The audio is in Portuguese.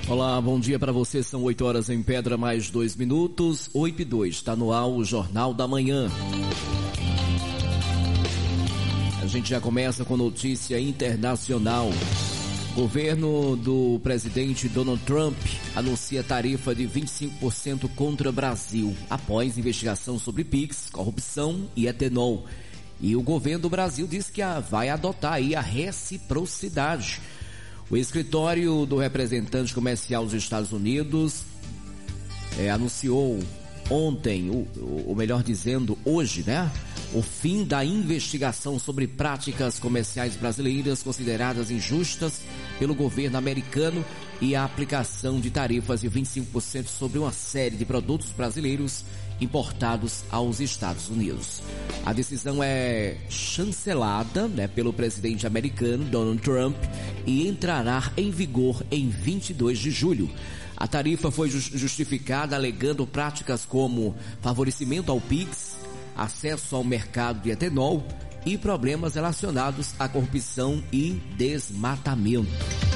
Olá, bom dia para você. São 8 horas em Pedra, mais 2 minutos. 8:02. Está no ar o Jornal da Manhã. A gente já começa com notícia internacional. Governo do presidente Donald Trump anuncia tarifa de 25% contra Brasil após investigação sobre PIX, corrupção e etanol. E o governo do Brasil diz que vai adotar aí a reciprocidade. O escritório do representante comercial dos Estados Unidos anunciou ontem, ou melhor dizendo, hoje, o fim da investigação sobre práticas comerciais brasileiras consideradas injustas pelo governo americano e a aplicação de tarifas de 25% sobre uma série de produtos brasileiros importados aos Estados Unidos. A decisão é chancelada, pelo presidente americano Donald Trump e entrará em vigor em 22 de julho. A tarifa foi justificada alegando práticas como favorecimento ao PIX, acesso ao mercado de etanol e problemas relacionados à corrupção e desmatamento.